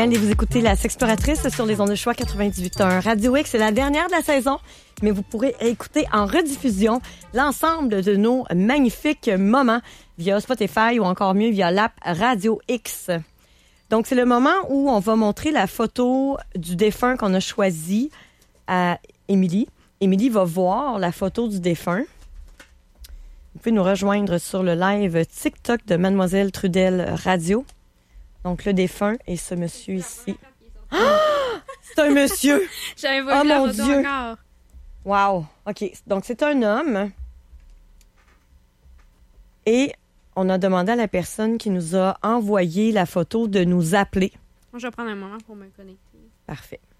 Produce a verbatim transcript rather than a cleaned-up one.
Et vous écoutez La Sexploratrice sur les ondes de choix quatre-vingt-dix-huit point un. Radio X, c'est la dernière de la saison, mais vous pourrez écouter en rediffusion l'ensemble de nos magnifiques moments via Spotify ou encore mieux via l'app Radio X. Donc, c'est le moment où on va montrer la photo du défunt qu'on a choisi à Émilie. Émilie va voir la photo du défunt. Vous pouvez nous rejoindre sur le live TikTok de Mademoiselle Trudel Radio. Donc, le défunt est ce monsieur ici. Ah! C'est un monsieur! J'avais pas oh vu la mon photo Dieu! encore. Wow! OK. Donc, c'est un homme. Et on a demandé à la personne qui nous a envoyé la photo de nous appeler. Moi, je vais prendre un moment pour me connecter. Parfait.